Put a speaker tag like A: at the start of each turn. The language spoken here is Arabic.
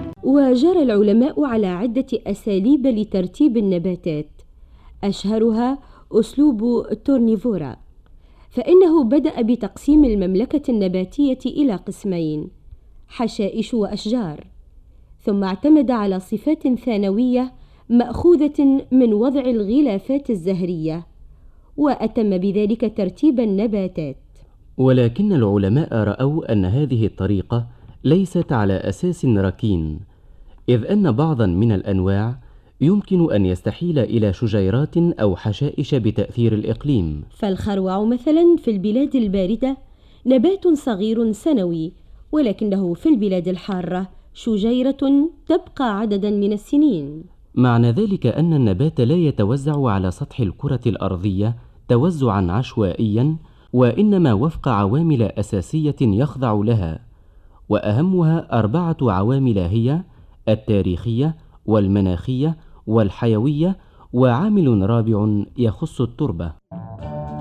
A: وجرى العلماء على عدة أساليب لترتيب النباتات، أشهرها أسلوب تورنيفورا، فإنه بدأ بتقسيم المملكة النباتية إلى قسمين: حشائش وأشجار، ثم اعتمد على صفات ثانوية مأخوذة من وضع الغلافات الزهرية، وأتم بذلك ترتيب النباتات.
B: ولكن العلماء رأوا أن هذه الطريقة ليست على أساس ركين، إذ أن بعضا من الأنواع يمكن أن يستحيل إلى شجيرات أو حشائش بتأثير الإقليم.
A: فالخروع مثلا في البلاد الباردة نبات صغير سنوي، ولكنه في البلاد الحارة شجيرة تبقى عددا من السنين.
B: معنى ذلك أن النبات لا يتوزع على سطح الكرة الأرضية توزعا عشوائيا، وإنما وفق عوامل أساسية يخضع لها، وأهمها 4 عوامل هي التاريخية والمناخية والحيوية، وعامل رابع يخص التربة.